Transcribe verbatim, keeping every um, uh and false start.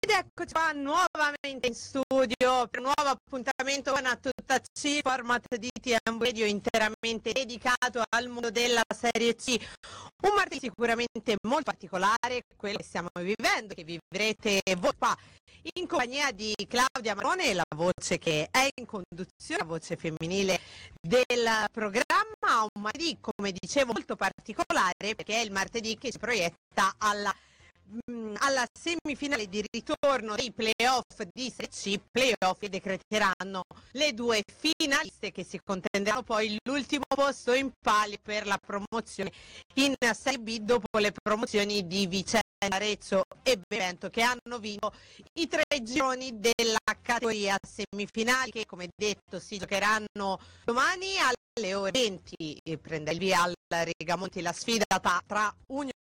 Ed eccoci qua nuovamente in studio per un nuovo appuntamento con A Tutta C, format di T M Radio interamente dedicato al mondo della Serie C. Un martedì sicuramente molto particolare, quello che stiamo vivendo, che vivrete voi qua in compagnia di Claudia Marone, la voce che è in conduzione, la voce femminile del programma. Un martedì, come dicevo, molto particolare perché è il martedì che si proietta alla alla semifinale di ritorno dei playoff di Serie C, playoff che decreteranno le due finaliste che si contenderanno poi l'ultimo posto in palio per la promozione in Serie B dopo le promozioni di Vicenza, Arezzo e Benevento, che hanno vinto i tre gironi della categoria semifinali, che come detto si giocheranno domani alle ore venti. Prende il via al Rigamonti la sfida tra Unione